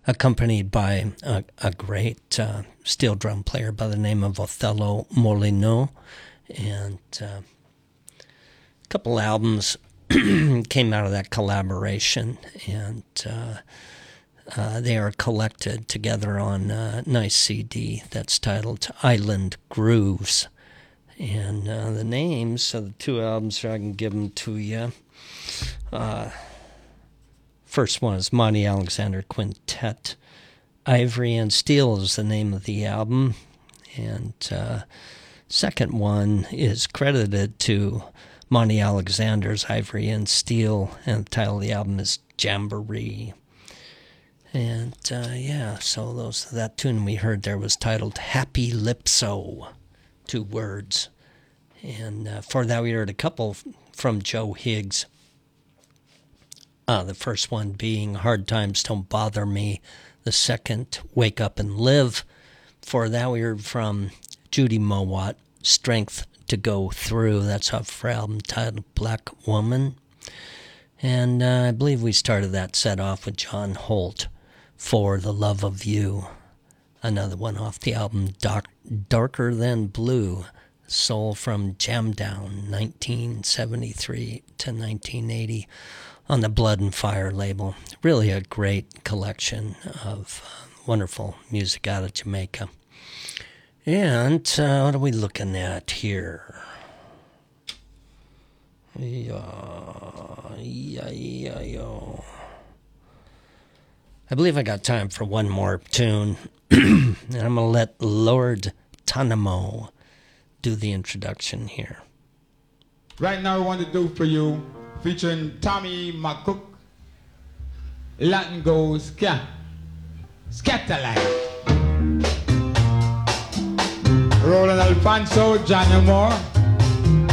accompanied by a great steel drum player by the name of Othello Molino. And a couple albums came out of that collaboration, and they are collected together on a nice CD that's titled Island Grooves. And the names of the two albums, so I can give them to you. First one is Monty Alexander Quintet. Ivory and Steel is the name of the album. And second one is credited to Monty Alexander's Ivory and Steel, and the title of the album is Jamboree. And so that tune we heard there was titled Happy Lipso, 2 words. And for that we heard a couple from Joe Higgs. The first one being Hard Times Don't Bother Me. The second, Wake Up and Live. For that we heard from Judy Mowat, Strength to Go Through. That's off her album titled Black Woman. And I believe we started that set off with John Holt, For the Love of You. Another one off the album Darker Than Blue, Soul from Jam Down, 1973 to 1980, on the Blood and Fire label. Really a great collection of wonderful music out of Jamaica. And what are we looking at here? I believe I got time for one more tune. And I'm going to let Lord Tanamo do the introduction here. Right now I want to do for you, featuring Tommy McCook, Latin Goes Scatterlight. Roland Alfonso, Johnny Moore.